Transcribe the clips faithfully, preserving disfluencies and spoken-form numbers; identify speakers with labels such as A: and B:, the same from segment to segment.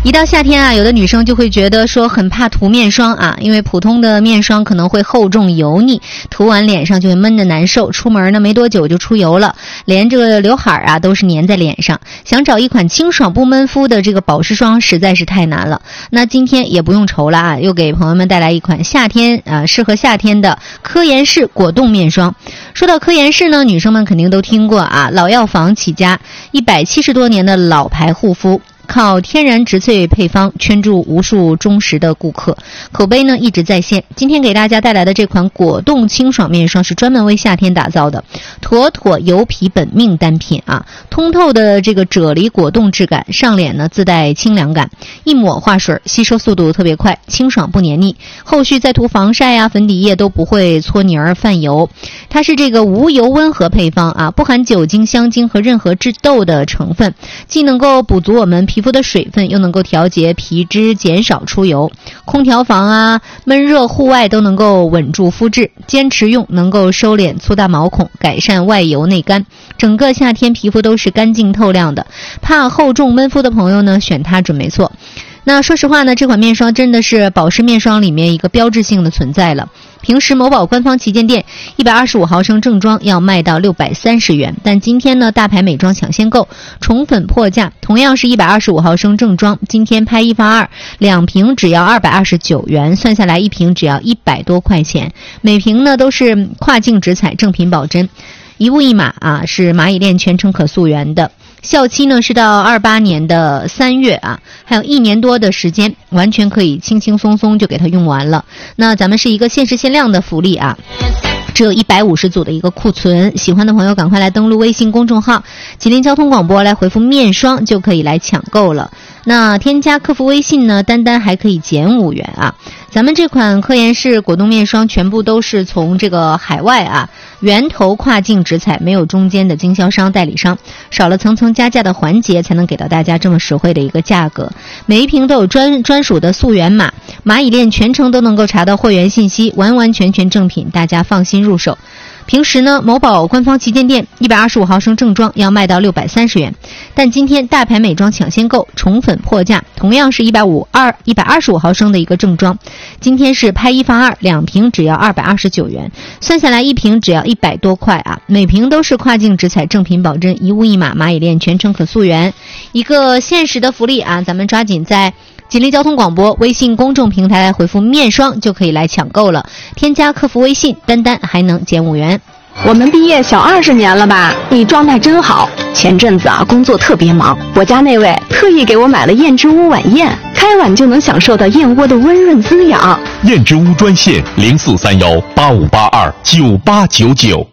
A: 一到夏天啊，有的女生就会觉得说很怕涂面霜啊，因为普通的面霜可能会厚重油腻，涂完脸上就会闷得难受，出门呢没多久就出油了，连这个刘海啊都是粘在脸上。想找一款清爽不闷肤的这个保湿霜实在是太难了。那今天也不用愁了啊，又给朋友们带来一款夏天啊适合夏天的科颜氏果冻面霜。说到科颜氏呢，女生们肯定都听过啊，老药房起家，一百七十多年的老牌护肤。靠天然植萃配方圈住无数忠实的顾客，口碑呢一直在线。今天给大家带来的这款果冻清爽面霜是专门为夏天打造的，妥妥油皮本命单品啊！通透的这个啫喱果冻质感，上脸呢自带清凉感，一抹化水，吸收速度特别快，清爽不黏腻。后续再涂防晒啊、粉底液都不会搓泥儿泛油。它是这个无油温和配方啊，不含酒精、香精和任何致痘的成分，既能够补足我们皮肤的水分，又能够调节皮脂，减少出油。空调房啊、闷热户外都能够稳住肤质，坚持用能够收敛粗大毛孔，改善外油内干，整个夏天皮肤都是干净透亮的。怕厚重闷肤的朋友呢，选它准没错。那说实话呢，这款面霜真的是保湿面霜里面一个标志性的存在了。平时某宝官方旗舰店一百二十五毫升正装要卖到六百三十元，但今天呢大牌美妆抢先购宠粉破价，同样是一百二十五毫升正装，今天拍一发二，两瓶只要二百二十九元，算下来一瓶只要一百多块钱，每瓶呢都是跨境直采正品保真，一物一码啊，是蚂蚁链全程可溯源的。效期呢是到二八年的三月啊，还有一年多的时间，完全可以轻轻松松就给它用完了。那咱们是一个限时限量的福利啊，只有一百五十组的一个库存，喜欢的朋友赶快来登录微信公众号吉林交通广播来回复面霜就可以来抢购了。那添加客服微信呢，单单还可以减五元啊。咱们这款科颜氏果冻面霜全部都是从这个海外啊源头跨境直采，没有中间的经销商代理商，少了层层加价的环节，才能给到大家这么实惠的一个价格。每一瓶都有专专属的溯源码，蚂蚁链全程都能够查到货源信息，完完全全正品，大家放心入手。平时呢，某宝官方旗舰店一百二十五毫升正装要卖到六百三十元，但今天大牌美妆抢先购宠粉破价，同样是一百五二一百二十五毫升的一个正装，今天是拍一发二，两瓶只要二百二十九元，算下来一瓶只要一百多块啊！每瓶都是跨境直采正品保真，一物一码，蚂蚁链全程可溯源，一个限时的福利啊！咱们抓紧在吉林交通广播微信公众平台来回复面霜就可以来抢购了，添加客服微信单单还能减五元。
B: 我们毕业小二十年了吧？你状态真好。前阵子啊，工作特别忙，我家那位特意给我买了燕之屋晚宴，开碗就能享受到燕窝的温润滋养。
C: 燕之屋专线零四三幺八五八二九八九九。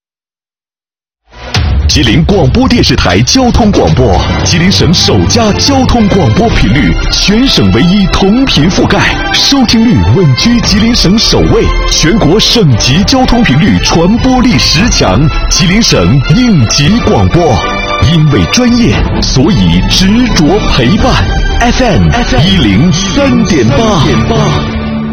C: 吉林广播电视台交通广播，吉林省首家交通广播频率，全省唯一同频覆盖，收听率稳居吉林省首位，全国省级交通频率传播力十强，吉林省应急广播。因为专业，所以执着陪伴。F M 一零三点八。